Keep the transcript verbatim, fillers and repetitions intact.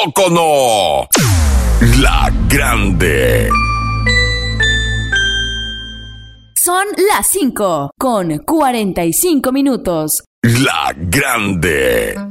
poco no? La Grande. Son las cinco con cuarenta y cinco minutos. La Grande.